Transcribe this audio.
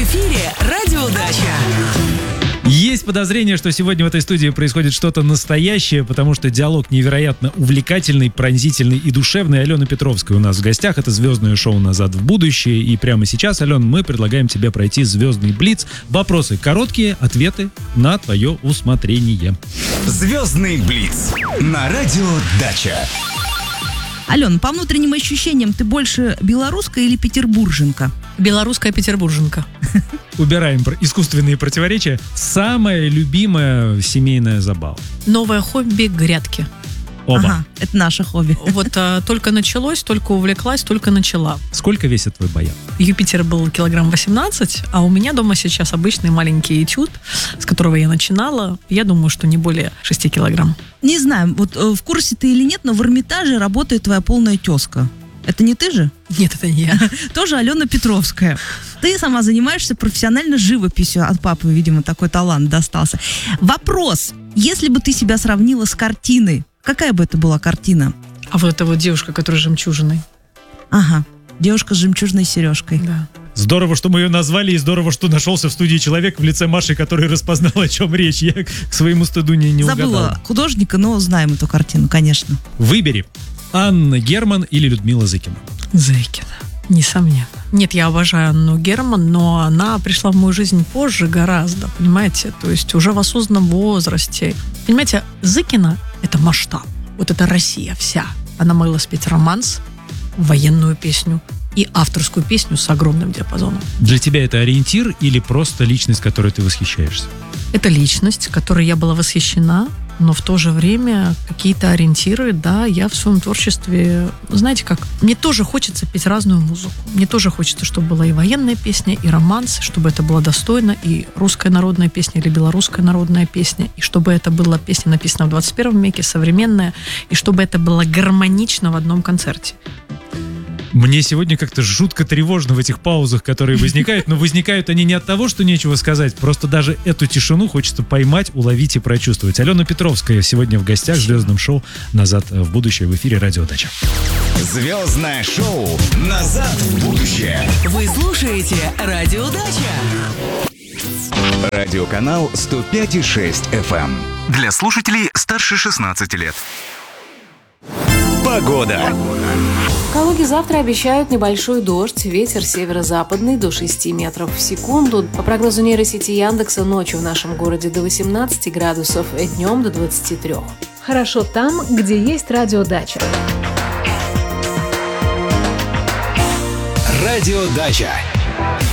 эфире радиодача. Есть подозрение, что сегодня в этой студии происходит что-то настоящее, потому что диалог невероятно увлекательный, пронзительный и душевный. Алена Петровская у нас в гостях. Это звездное шоу «Назад в будущее». И прямо сейчас, Ален, мы предлагаем тебе пройти звездный блиц. Вопросы короткие, ответы на твое усмотрение. Звездный блиц на радиодача. Алена, по внутренним ощущениям, ты больше белорусская или петербурженка? Белорусская петербурженка. Убираем искусственные противоречия. Самая любимая семейная забава? Новое хобби — грядки. Оба. Ага, это наше хобби. Вот только началось, только увлеклась, только начала. Сколько весит твой баян? Юпитер был килограмм 18, а у меня дома сейчас обычный маленький этюд, с которого я начинала. Я думаю, что не более 6 килограмм. Не знаю, вот в курсе ты или нет, но в Эрмитаже работает твоя полная тезка. Это не ты же? Нет, это не я. Тоже Алена Петровская. Ты сама занимаешься профессионально живописью. От папы, видимо, такой талант достался. Вопрос. Если бы ты себя сравнила с картиной, какая бы это была картина? А вот эта вот девушка, которая с жемчужиной. Ага, девушка с жемчужной сережкой. Да. Здорово, что мы ее назвали, и здорово, что нашелся в студии человек в лице Маши, который распознал, о чем речь. Я к своему стыду не угадал. Забыла художника, но знаем эту картину, конечно. Выбери. Анна Герман или Людмила Зыкина? Зыкина. Несомненно. Нет, я обожаю Анну Герман, но она пришла в мою жизнь позже гораздо, понимаете? То есть уже в осознанном возрасте. Понимаете, Зыкина — это масштаб. Вот это Россия вся. Она могла спеть романс, военную песню и авторскую песню с огромным диапазоном. Для тебя это ориентир или просто личность, которой ты восхищаешься? Это личность, которой я была восхищена, но в то же время какие-то ориентиры, да, я в своем творчестве, знаете как, мне тоже хочется петь разную музыку. Мне тоже хочется, чтобы была и военная песня, и романс, чтобы это было достойно, и русская народная песня или белорусская народная песня, и чтобы это была песня, написанная в 21 веке, современная, и чтобы это было гармонично в одном концерте. Мне сегодня как-то жутко тревожно в этих паузах, которые возникают, но возникают они не от того, что нечего сказать, просто даже эту тишину хочется поймать, уловить и прочувствовать. Алена Петровская сегодня в гостях в звездном шоу «Назад в будущее» в эфире «Радиодача». Звездное шоу «Назад в будущее». Вы слушаете радиодача. Радиоканал 105,6 FM. Для слушателей старше 16 лет. Погода. В Калуге завтра обещают небольшой дождь, ветер северо-западный до 6 метров в секунду. По прогнозу нейросети Яндекса, ночью в нашем городе до 18 градусов, днем до 23. Хорошо там, где есть радиодача. Радиодача.